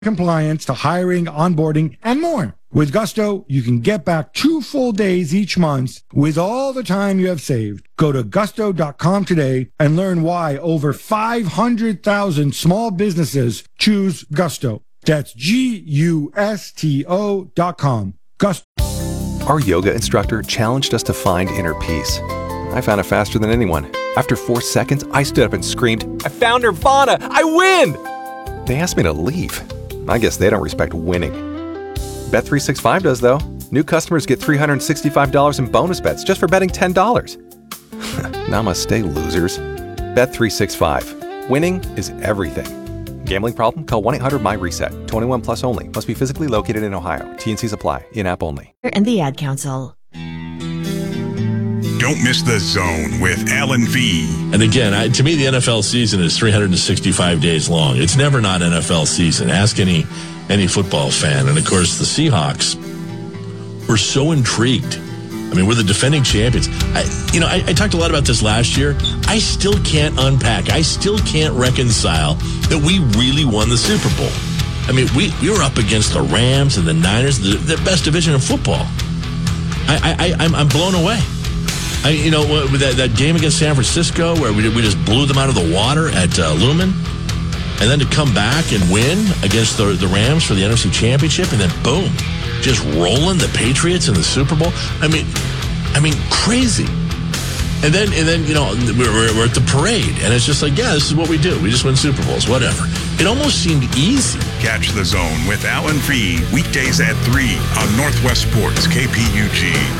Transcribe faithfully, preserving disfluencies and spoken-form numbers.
compliance to hiring, onboarding, and more. With Gusto, you can get back two full days each month with all the time you have saved. Go to gusto dot com today and learn why over five hundred thousand small businesses choose Gusto. That's G U S T O dot com. Gusto. Our yoga instructor challenged us to find inner peace. I found it faster than anyone. After four seconds, I stood up and screamed, "I found Nirvana! I win!" They asked me to leave. I guess they don't respect winning. Bet three sixty-five does, though. New customers get three hundred sixty-five dollars in bonus bets just for betting ten dollars. Namaste, losers. Bet three sixty-five. Winning is everything. Gambling problem? Call one eight hundred M Y reset. twenty-one plus only. Must be physically located in Ohio. T and Cs apply. In-app only. And the Ad Council. Don't miss The Zone with Alan V. And again, I, to me, the N F L season is three hundred sixty-five days long. It's never not N F L season. Ask any any football fan. And, of course, the Seahawks were so intrigued. I mean, we're the defending champions. I, you know, I, I talked a lot about this last year. I still can't unpack. I still can't reconcile that we really won the Super Bowl. I mean, we, we were up against the Rams and the Niners, the, the best division of football. I, I, I'm, I'm blown away. I, you know, with that, that game against San Francisco where we, we just blew them out of the water at uh, Lumen, and then to come back and win against the, the Rams for the N F C Championship, and then boom, just rolling the Patriots in the Super Bowl. I mean, I mean, crazy. And then, and then, you know, we're, we're at the parade, and it's just like, yeah, this is what we do. We just win Super Bowls, whatever. It almost seemed easy. Catch The Zone with Alan V. weekdays at three on Northwest Sports K P U G.